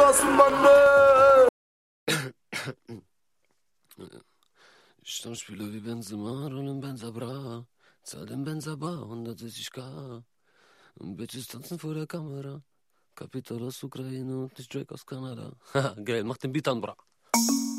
Stammspieler wie Benzema, rollen Benza Bra, zahl den Benza Bar, 160k. Bitches tanzen vor der Kamera. Kapital aus Ukraine und nicht Drake aus Kanada. Haha, geil, mach den Beat an, bra.